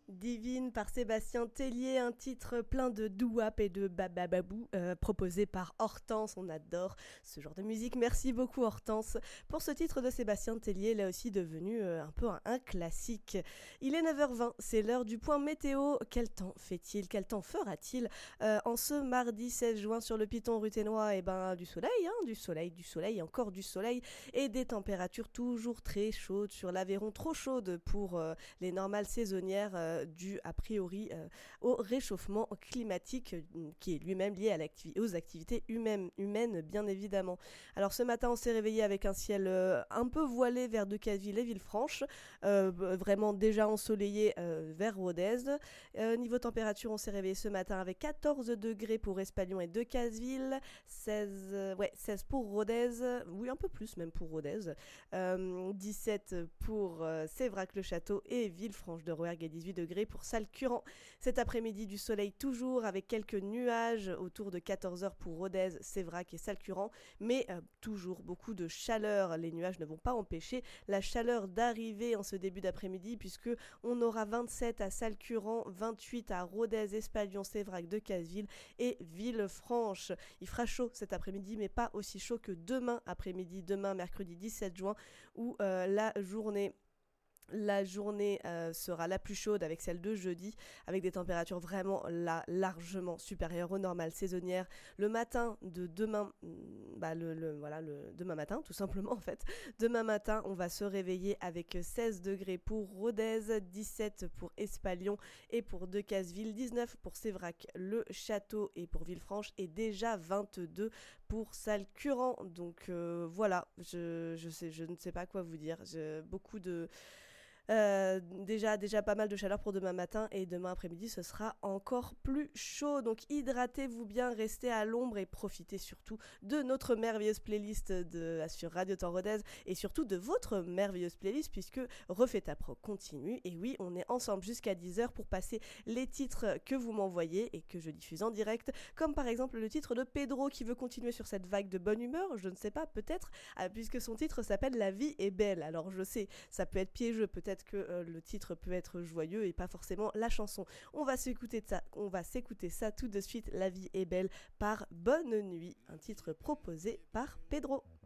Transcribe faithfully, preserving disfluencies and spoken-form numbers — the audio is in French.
Divine par Sébastien Tellier, un titre plein de doo-wop et de babababou euh, proposé par Hortense. On adore ce genre de musique. Merci beaucoup Hortense pour ce titre de Sébastien Tellier, là aussi devenu euh, un peu un, un classique. Il est neuf heures vingt, c'est l'heure du point météo. Quel temps fait-il? Quel temps fera-t-il euh, en ce mardi seize juin sur le Piton Ruténois? Eh ben du soleil, hein, du soleil, du soleil, encore du soleil et des températures toujours très chaudes sur l'Aveyron, trop chaudes pour euh, les normales saisonnières. Euh, dû a priori euh, au réchauffement climatique euh, qui est lui-même lié à l'activi- aux activités humaines, humaines bien évidemment. Alors ce matin on s'est réveillé avec un ciel euh, un peu voilé vers Decazeville et Villefranche, euh, vraiment déjà ensoleillé euh, vers Rodez. Euh, niveau température on s'est réveillé ce matin avec quatorze degrés pour Espalion et Decazeville, seize, euh, ouais, seize pour Rodez, oui un peu plus même pour Rodez, euh, dix-sept pour euh, Sévrac-le-Château et Villefranche-de-Rouergue et dix-huit degrés pour Salles-Curan. Cet après-midi du soleil toujours avec quelques nuages autour de quatorze heures pour Rodez, Sévrac et Salles-Curan, mais euh, toujours beaucoup de chaleur. Les nuages ne vont pas empêcher la chaleur d'arriver en ce début d'après-midi puisque on aura vingt-sept à Salles-Curan, vingt-huit à Rodez, Espalion, Sévrac, Decazeville et Villefranche. Il fera chaud cet après-midi mais pas aussi chaud que demain après-midi, demain mercredi dix-sept juin où euh, la journée La journée euh, sera la plus chaude avec celle de jeudi, avec des températures vraiment là, largement supérieures aux normales saisonnières. Le matin de demain, bah le, le, voilà, le demain matin, tout simplement en fait. Demain matin, on va se réveiller avec seize degrés pour Rodez, dix-sept pour Espalion et pour Decazeville, dix-neuf pour Sévrac-le-Château et pour Villefranche et déjà vingt-deux pour Salles-Curan. Donc euh, voilà, je, je, sais, je ne sais pas quoi vous dire. J'ai beaucoup de... Euh, déjà, déjà pas mal de chaleur pour demain matin et demain après-midi ce sera encore plus chaud, donc hydratez-vous bien, restez à l'ombre et profitez surtout de notre merveilleuse playlist de, sur Radio Temps Rodez et surtout de votre merveilleuse playlist puisque Refait ta pro continue et oui on est ensemble jusqu'à dix heures pour passer les titres que vous m'envoyez et que je diffuse en direct, comme par exemple le titre de Pedro qui veut continuer sur cette vague de bonne humeur, je ne sais pas, peut-être, ah, puisque son titre s'appelle La vie est belle. Alors je sais, ça peut être piégeux, peut-être que euh, le titre peut être joyeux et pas forcément la chanson. On va s'écouter ça, on va s'écouter ça tout de suite. La vie est belle par Bonne Nuit, un titre proposé par Pedro.